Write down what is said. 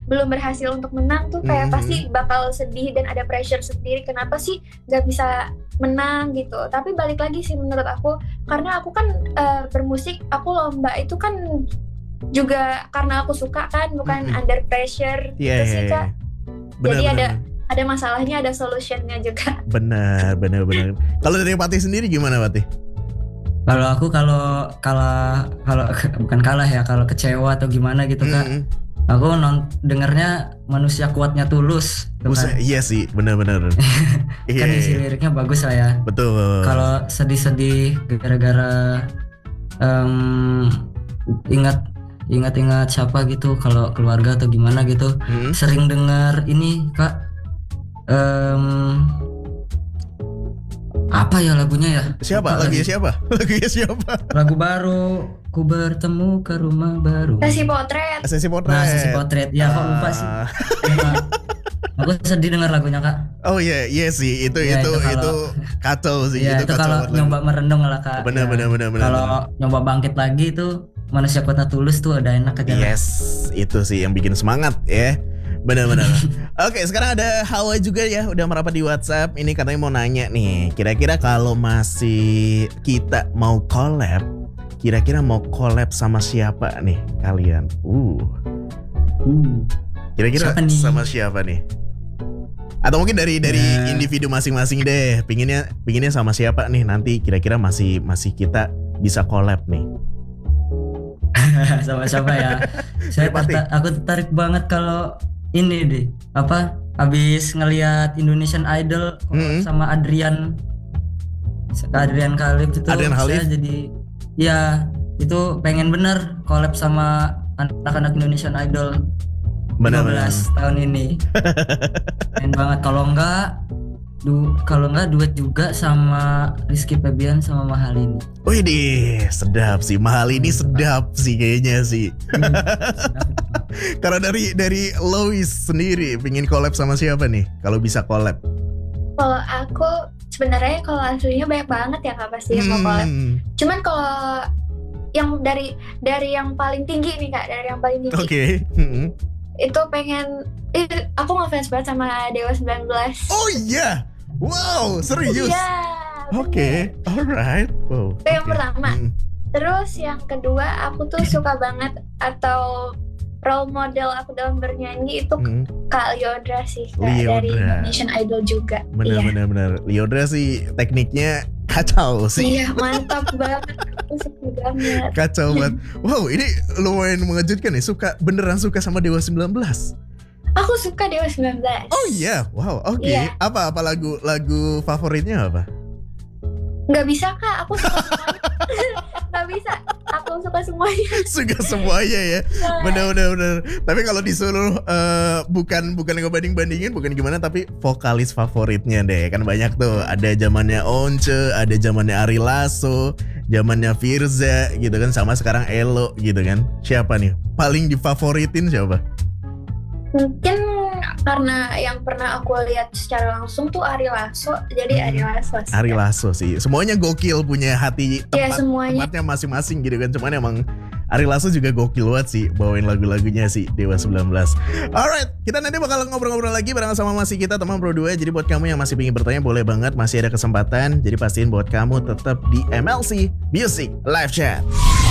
belum berhasil untuk menang tuh kayak pasti bakal sedih dan ada pressure sendiri, kenapa sih gak bisa menang gitu. Tapi balik lagi sih menurut aku, karena aku kan bermusik, aku lomba itu kan juga karena aku suka kan, bukan under pressure gitu sih Kak. Jadi ada masalahnya, ada solutionnya juga. Benar. Kalau dari Patih sendiri gimana Patih? Kalau aku kalau bukan kalah ya, kalau kecewa atau gimana gitu Kak, aku dengernya Manusia Kuatnya Tulus. Kan? Iya sih, benar. Kan isi liriknya bagus lah ya. Betul. Kalau sedih-sedih gara-gara ingat siapa gitu, kalau keluarga atau gimana gitu, sering dengar ini Kak, apa ya lagunya ya? Lagunya siapa? Lagu baru, ku bertemu ke rumah baru. Sesi potret. Sesi potret. Ya kok lupa sih. Aku sedih dengar lagunya Kak. Oh iya sih, itu kacau sih. Ya, itu kalau nyoba merenung lah Kak. Benar. Kalau nyoba bangkit lagi tuh Manusia Kuatnya Tulus tuh ada enak aja. Yes, itu sih yang bikin semangat ya. Benar. Oke, sekarang ada Hawa juga ya, udah merapat di WhatsApp. Ini katanya mau nanya nih, kira-kira kalau masih kita mau collab, kira-kira mau collab sama siapa nih kalian? Kira-kira sama siapa nih? Atau mungkin dari individu masing-masing deh. Pinginnya sama siapa nih nanti? Kira-kira masih kita bisa collab nih. Sama siapa ya? Aku tertarik banget kalau ini deh, habis ngelihat Indonesian Idol sama Adrian Khalif itu, saya jadi ya itu pengen bener collab sama anak-anak Indonesian Idol 15 tahun ini. Pengen banget, kalau enggak duet juga sama Rizky Febian sama Mahalini. Wih deh, sedap sih, Mahalini sedap sih kayaknya sih. Karena dari Lois sendiri pingin collab sama siapa nih? Kalau bisa collab? Kalau aku sebenarnya kalau aslinya banyak banget ya Kak pasti yang mau collab. Cuman kalau yang dari yang paling tinggi nih Kak, dari yang paling tinggi. Oke. Itu pengen aku ngefans banget sama Dewa 19. Oh iya. Wow, serius? Iya. Oke, alright. Wow. Itu yang pertama. Terus yang kedua aku tuh suka banget atau role model aku dalam bernyanyi itu Kak Lyodra sih, dari Indonesian Idol juga. Benar. Lyodra sih tekniknya kacau sih. Iya, mantap banget. Aku suka banget. Kacau banget. Wow, ini lumayan mengejutkan nih. Beneran suka sama Dewa 19? Aku suka Dewa 19. Oh iya, wow, oke. Iya. Apa lagu favoritnya apa? Gak bisa Kak, aku suka semuanya. Gak bisa, aku suka semuanya. Suka semuanya ya. Benar. Tapi kalau disuruh bukan ngebanding-bandingin, bukan gimana, tapi vokalis favoritnya deh. Kan banyak tuh. Ada zamannya Once, ada zamannya Ari Lasso, zamannya Firza gitu kan, sama sekarang Elo gitu kan. Siapa nih? Paling difavoritin siapa? Mungkin karena yang pernah aku lihat secara langsung tuh Ari Lasso, jadi Ari Lasso sih. Ari Lasso sih, semuanya gokil, punya hati tempatnya masing-masing gitu kan. Cuman emang Ari Lasso juga gokil banget sih bawain lagu-lagunya sih Dewa 19. Alright, kita nanti bakal ngobrol-ngobrol lagi bareng sama masih kita teman Pro 2. Jadi buat kamu yang masih ingin bertanya boleh banget, masih ada kesempatan. Jadi pastiin buat kamu tetap di MLC Music Live Chat.